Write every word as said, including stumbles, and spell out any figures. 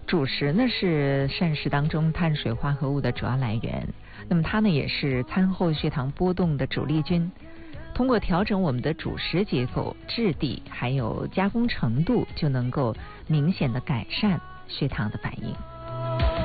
主食呢是膳食当中碳水化合物的主要来源，那么它呢也是餐后血糖波动的主力军。通过调整我们的主食结构、质地还有加工程度，就能够明显的改善血糖的反应。